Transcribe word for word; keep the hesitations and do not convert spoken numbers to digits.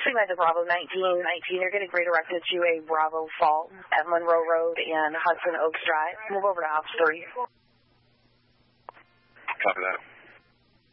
Freeman to Bravo nineteen nineteen. You're getting redirected to a Bravo fault at Monroe Road and Hudson Oaks Drive. Move over to Ops three. Copy that.